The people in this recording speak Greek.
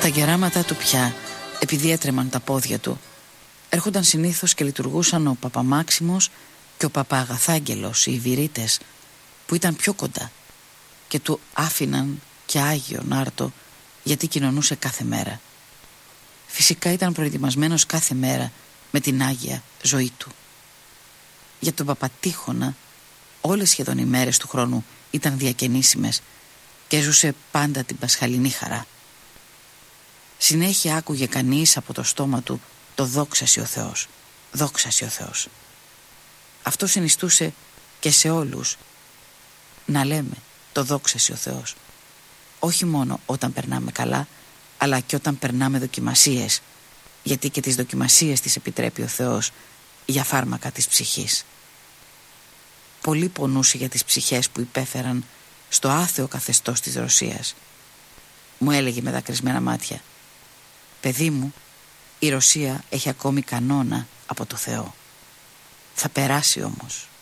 Στα γεράματά του πια, επειδή έτρεμαν τα πόδια του, έρχονταν συνήθως και λειτουργούσαν ο Παπαμάξιμος και ο Παπαγαθάγγελος, οι Ιβηρίτες, που ήταν πιο κοντά και του άφηναν και Άγιον Άρτο, γιατί κοινωνούσε κάθε μέρα. Φυσικά ήταν προετοιμασμένος κάθε μέρα με την Άγια ζωή του. Για τον Παπατίχωνα όλες σχεδόν οι μέρες του χρόνου ήταν διακαινήσιμες και ζούσε πάντα την πασχαλινή χαρά. Συνέχεια άκουγε κανείς από το στόμα του το «Δόξασι ο Θεός, δόξασι ο Θεός». Αυτό συνιστούσε και σε όλους να λέμε το «Δόξασι ο Θεός», όχι μόνο όταν περνάμε καλά, αλλά και όταν περνάμε δοκιμασίες, γιατί και τις δοκιμασίες τις επιτρέπει ο Θεός για φάρμακα της ψυχής. Πολύ πονούσε για τις ψυχές που υπέφεραν στο άθεο καθεστώς της Ρωσίας. Μου έλεγε με δακρυσμένα μάτια: «Παιδί μου, η Ρωσία έχει ακόμη κανόνα από το Θεό. Θα περάσει όμως».